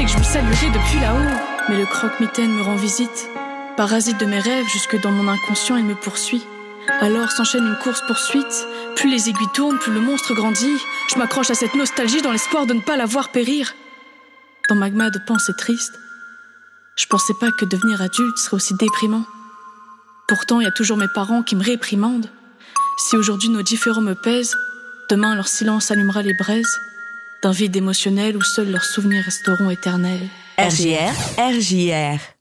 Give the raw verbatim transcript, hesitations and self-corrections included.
et que je lui saluerai depuis là-haut. Mais le croque-mitaine me rend visite. Parasite de mes rêves, jusque dans mon inconscient, il me poursuit. Alors s'enchaîne une course-poursuite. Plus les aiguilles tournent, plus le monstre grandit. Je m'accroche à cette nostalgie dans l'espoir de ne pas la voir périr. Dans magma de pensées tristes, je pensais pas que devenir adulte serait aussi déprimant. Pourtant, il y a toujours mes parents qui me réprimandent. Si aujourd'hui nos différends me pèsent, demain leur silence allumera les braises d'un vide émotionnel où seuls leurs souvenirs resteront éternels. R J R, R J R.